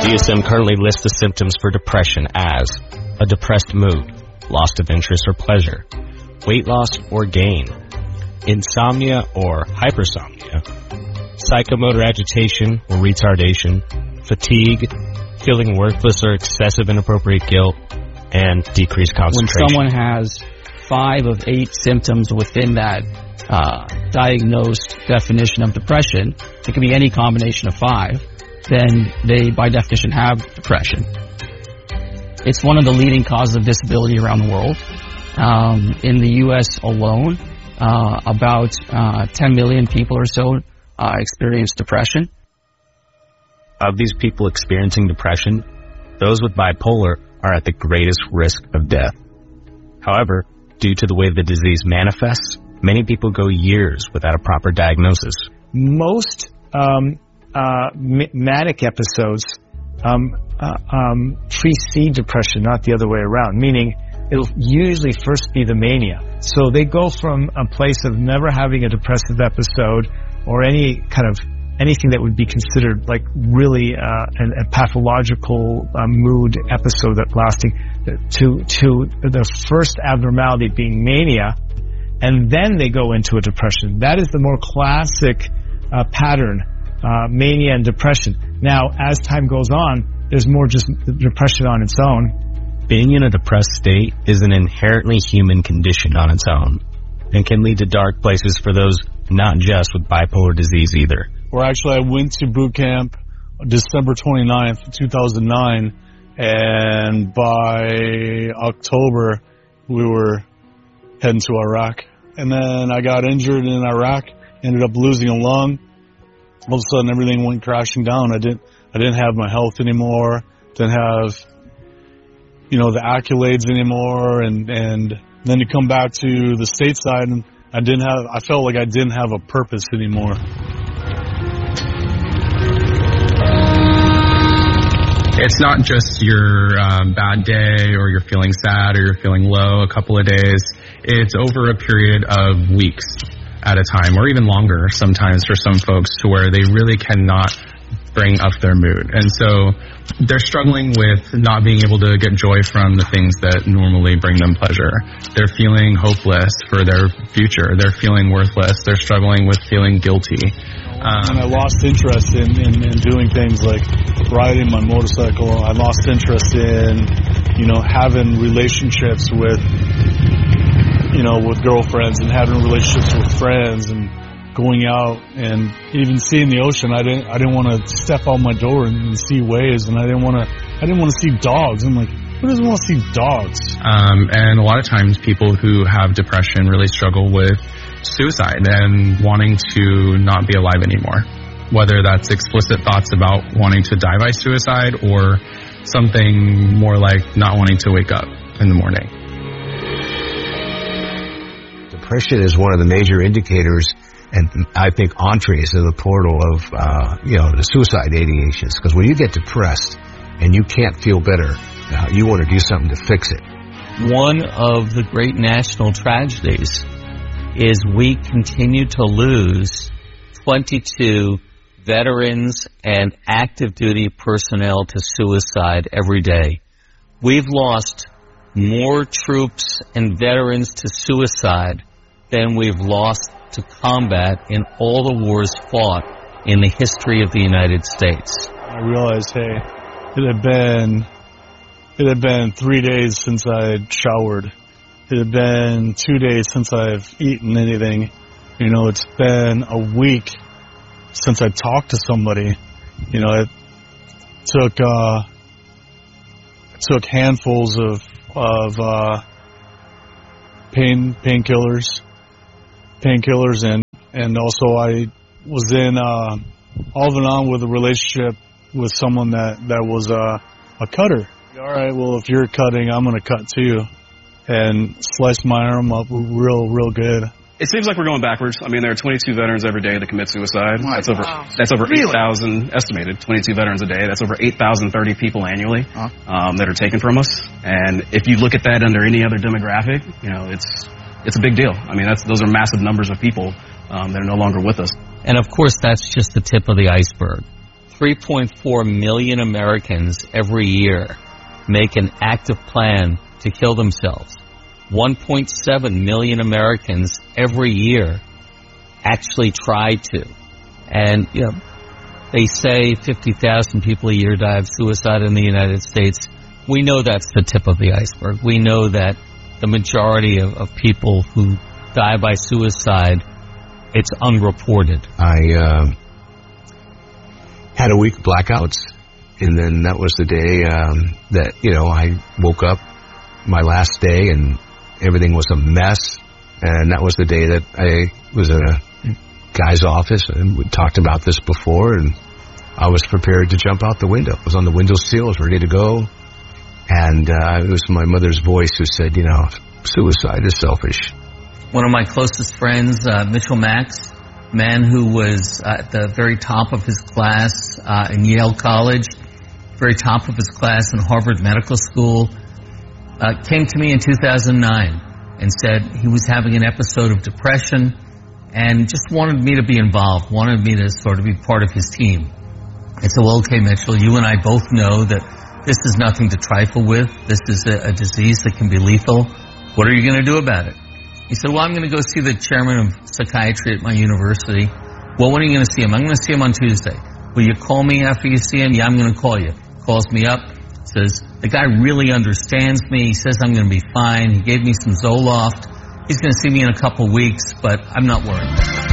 DSM currently lists the symptoms for depression as a depressed mood, loss of interest or pleasure, weight loss or gain, insomnia or hypersomnia, psychomotor agitation or retardation, fatigue, feeling worthless or excessive inappropriate guilt, and decreased concentration. When someone has 5 of 8 symptoms within that diagnosed definition of depression, it can be any combination of 5, then they, by definition, have depression. It's one of the leading causes of disability around the world. In the U.S. alone, about 10 million people or so experience depression. Of these people experiencing depression, those with bipolar are at the greatest risk of death. However, due to the way the disease manifests, many people go years without a proper diagnosis. Most manic episodes precede depression, not the other way around, meaning it'll usually first be the mania. So they go from a place of never having a depressive episode or any kind of anything that would be considered like really a pathological mood episode that lasting to the first abnormality being mania, and then they go into a depression. That is the more classic pattern, mania and depression. Now, as time goes on, there's more just depression on its own. Being in a depressed state is an inherently human condition on its own, and can lead to dark places for those not just with bipolar disease either. Where actually I went to boot camp December 29th, 2009, and by October we were heading to Iraq. And then I got injured in Iraq, ended up losing a lung. All of a sudden everything went crashing down. I didn't have my health anymore, didn't have, the accolades anymore, and then to come back to the stateside, and I felt like I didn't have a purpose anymore. It's not just your bad day or you're feeling sad or you're feeling low a couple of days. It's over a period of weeks at a time, or even longer sometimes for some folks, to where they really cannot bring up their mood. And so they're struggling with not being able to get joy from the things that normally bring them pleasure. They're feeling hopeless for their future. They're feeling worthless. They're struggling with feeling guilty. And I lost interest in doing things like riding my motorcycle. I lost interest in, having relationships with girlfriends and having relationships with friends and going out and even seeing the ocean. I didn't want to step out my door and see waves, and I didn't want to see dogs. I'm like, who doesn't want to see dogs? And a lot of times people who have depression really struggle with suicide and wanting to not be alive anymore, whether that's explicit thoughts about wanting to die by suicide or something more like not wanting to wake up in the morning. Depression is one of the major indicators, and I think entrees to the portal of the suicide ideations, because when you get depressed and you can't feel better, you want to do something to fix it. One of the great national tragedies is we continue to lose 22 veterans and active duty personnel to suicide every day. We've lost more troops and veterans to suicide than we've lost to combat in all the wars fought in the history of the United States. I realized, hey, it had been 3 days since I had showered. It had been 2 days since I've eaten anything. It's been a week since I talked to somebody. It took handfuls of painkillers, and also I was in off and on with a relationship with someone that was a cutter. All right, well, if you're cutting, I'm going to cut too. And slice my arm up real good. It seems like we're going backwards. I mean, there are 22 veterans every day that commit suicide. That's over really? 8,000 estimated. 22 veterans a day. That's over 8,030 people annually that are taken from us. And if you look at that under any other demographic, it's a big deal. I mean, those are massive numbers of people that are no longer with us. And of course, that's just the tip of the iceberg. 3.4 million Americans every year make an active plan to kill themselves. 1.7 million Americans every year actually try to. And, they say 50,000 people a year die of suicide in the United States. We know that's the tip of the iceberg. We know that the majority of people who die by suicide, it's unreported. I had a week of blackouts, and then that was the day that, I woke up my last day and everything was a mess. And that was the day that I was in a guy's office, and we talked about this before, and I was prepared to jump out the window. I was on the windowsill, I was ready to go, and it was my mother's voice who said, suicide is selfish. One of my closest friends, Mitchell Max, man who was at the very top of his class in Yale College, very top of his class in Harvard Medical School, came to me in 2009 and said he was having an episode of depression and just wanted me to be involved, wanted me to sort of be part of his team. I said, well, okay, Mitchell, you and I both know that this is nothing to trifle with. This is a disease that can be lethal. What are you going to do about it? He said, well, I'm going to go see the chairman of psychiatry at my university. Well, when are you going to see him? I'm going to see him on Tuesday. Will you call me after you see him? Yeah, I'm going to call you. Calls me up, says, the guy really understands me. He says I'm going to be fine. He gave me some Zoloft. He's going to see me in a couple weeks, but I'm not worried.